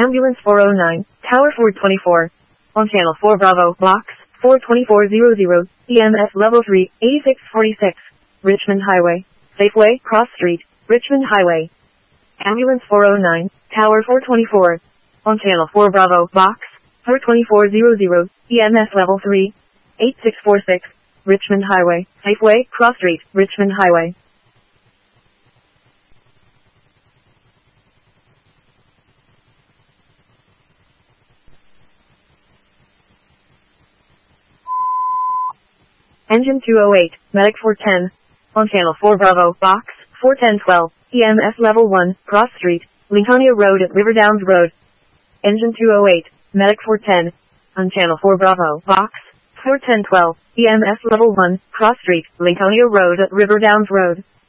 Ambulance 409, Tower 424. On Channel 4 Bravo, Box 42400, EMS Level 3, 8646. Richmond Highway. Safeway, Cross Street, Richmond Highway. Ambulance 409, Tower 424. On Channel 4 Bravo, Box 42400, EMS Level 3, 8646. Richmond Highway. Safeway, Cross Street, Richmond Highway. Engine 208, Medic 410. On Channel 4 Bravo, Box 41012, EMS Level 1, Cross Street, Lincolnia Road at Riverdowns Road. Engine 208, Medic 410. On Channel 4 Bravo, Box 41012, EMS Level 1, Cross Street, Lincolnia Road at Riverdowns Road.